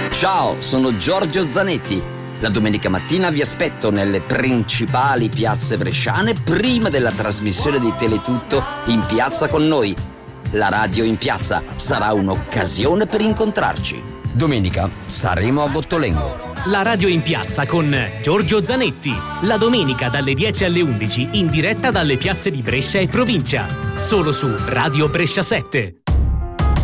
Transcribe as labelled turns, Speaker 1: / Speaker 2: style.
Speaker 1: Ciao, sono Giorgio Zanetti. La domenica mattina vi aspetto nelle principali piazze bresciane prima della trasmissione di Teletutto In Piazza con noi. La radio in piazza sarà un'occasione per incontrarci. Domenica saremo a Gottolengo.
Speaker 2: La radio in piazza con Giorgio Zanetti. La domenica dalle 10 alle 11 in diretta dalle piazze di Brescia e provincia. Solo su Radio Brescia 7.